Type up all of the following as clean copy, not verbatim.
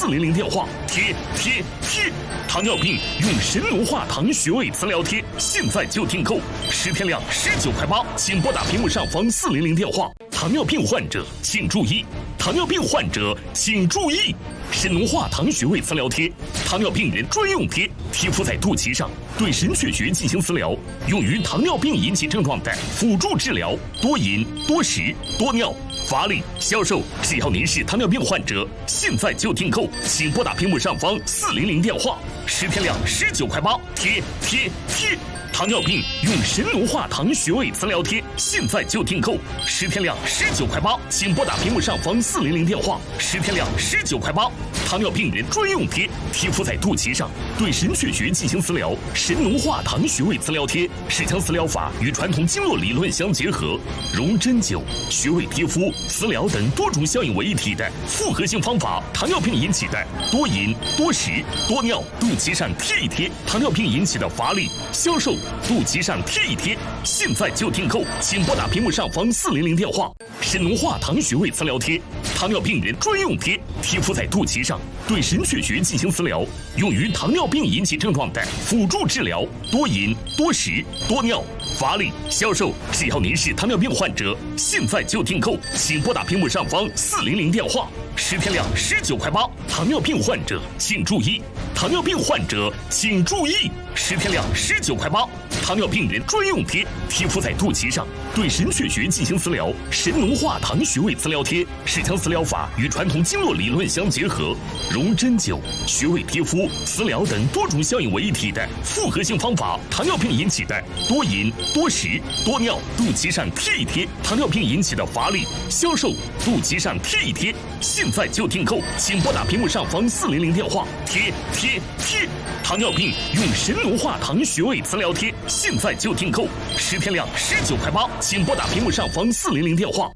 400电话，贴！糖尿病用神农化糖穴位磁疗贴，现在就订购，10片量19块8，请拨打屏幕上方400电话。糖尿病患者请注意！糖尿病患者请注意！神农化糖穴位磁疗贴，糖尿病人专用贴，贴敷在肚脐上，对神阙穴进行磁疗，用于糖尿病引起症状的辅助治疗，多饮、多食、多尿、乏力、消瘦。只要您是糖尿病患者，现在就订购，请拨打屏幕上方400电话，10片量19块8，贴！糖尿病用神农化糖穴位磁疗贴，现在就订购，10片量19块8，请拨打屏幕上方400电话，10片量19块8。糖尿病人专用贴，贴敷在肚脐上，对神阙穴进行磁疗。神农化糖穴位磁疗贴是将磁疗法与传统经络理论相结合，融针灸、穴位贴敷、磁疗等多种效应为一体的复合性方法。糖尿病引起的多饮、多食、多尿，肚脐上贴一贴；糖尿病引起的乏力、消瘦，肚脐上贴一贴。现在就订购，请拨打屏幕上方400电话。神农化糖穴位磁疗贴，糖尿病人专用贴，贴敷在肚脐上，对神阙穴进行磁疗，用于糖尿病引起症状的辅助治疗，多饮、多食、多尿、乏力、消瘦。只要您是糖尿病患者，现在就订购，请拨打屏幕上方400电话，10片量19块8。糖尿病患者请注意！糖尿病患者请注意！10片量19块8，糖尿病人专用贴，贴敷在肚脐上，对神阙穴进行磁疗。神农化糖穴位磁疗贴是将磁疗法与传统经络理论相结合，融针灸、穴位贴敷、磁疗等多种效应为一体的复合性方法。糖尿病引起的多饮、多食、多尿，肚脐上贴一贴；糖尿病引起的乏力、消瘦，肚脐上贴一贴。现在就订购，请拨打屏幕上方400电话，贴！糖尿病用神农化糖穴位磁疗贴，现在就订购，10片量19块8，请拨打屏幕上方400电话。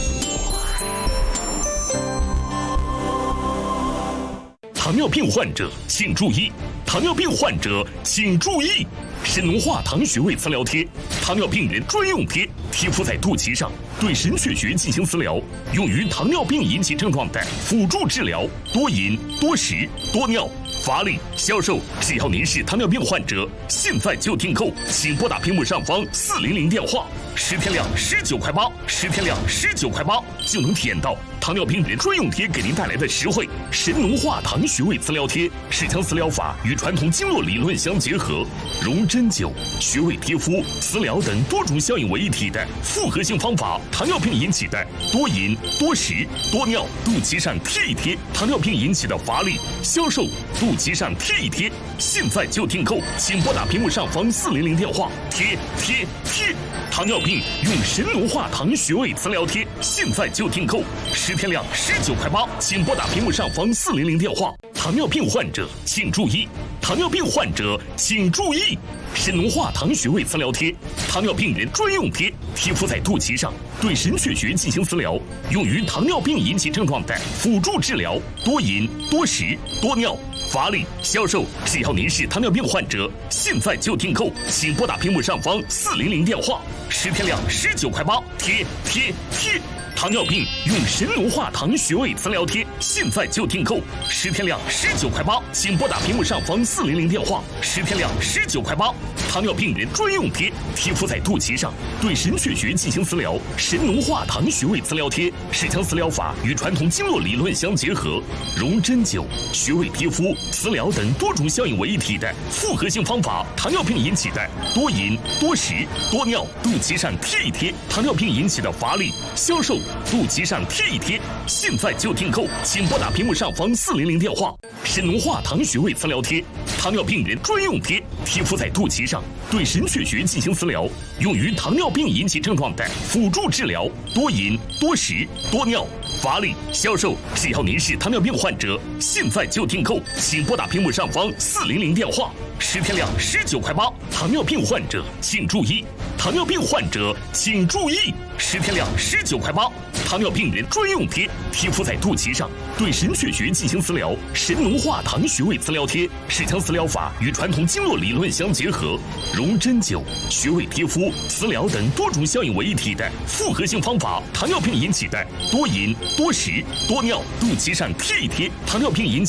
糖尿病患者请注意！糖尿病患者请注意！神农化糖穴位磁疗贴，糖尿病人专用贴，贴敷在肚脐上，对神阙穴进行磁疗，用于糖尿病引起症状的辅助治疗，多饮、多食、多尿、乏力、消瘦。只要您是糖尿病患者，现在就订购，请拨打屏幕上方400电话，10片量19块8，10片量19块8，就能体验到糖尿病人专用贴给您带来的实惠。神农化糖穴位磁疗贴是将磁疗法与传统经络理论相结合，融针灸、穴位贴敷、磁疗等多种效应为一体的复合性方法。糖尿病引起的多饮、多食、多尿，肚脐上贴一贴；糖尿病引起的乏力、消瘦，肚脐上贴一贴。现在就订购，请拨打屏幕上方400电话，贴！糖尿病用神农化糖穴位磁疗贴，现在就订购，10片量19块8，请拨打屏幕上方400电话。糖尿病患者请注意！糖尿病患者请注意！神农化糖穴位磁疗贴，糖尿病人专用贴，贴敷在肚脐上，对神阙穴进行磁疗，用于糖尿病引起症状的辅助治疗，多饮、多食、多尿、乏力、消瘦。只要您是糖尿病患者，现在就订购，请拨打屏幕上方400电话，10片量19块8，贴！糖尿病用神农化糖穴位磁疗贴，现在就订购，10片量19块8，请拨打屏幕上方400电话，10片量19块8。糖尿病人专用贴，贴敷在肚脐上，对神阙穴进行磁疗。神农化糖穴位磁疗贴是将磁疗法与传统经络理论相结合，融针灸、穴位贴敷、磁疗等多种效应为一体的复合性方法。糖尿病引起的多饮、多食、多尿，肚脐上贴一贴；糖尿病引起的乏力、消瘦，肚脐上贴一贴。现在就订购，请拨打屏幕上方400电话。神农化糖穴位磁疗贴，糖尿病人专用贴，贴敷在肚脐上，对神阙穴进行磁疗，用于糖尿病引起症状的辅助治疗，多饮、多食、多尿、乏力、消瘦。只要您是糖尿病患者，现在就订购，请拨打屏幕上方400电话，10片量19块8。糖尿病患者请注意！糖尿病患者请注意！10片量19块8，糖尿病人专用贴，贴敷在肚脐上，对神阙穴进行磁疗。神农化糖穴位磁疗贴是将磁疗法与传统经络理论相结合，融针灸、穴位贴敷、磁疗等多种效应为一体的复合性方法。糖尿病引起的多饮、多食、多尿，肚脐上贴一贴；糖尿病引起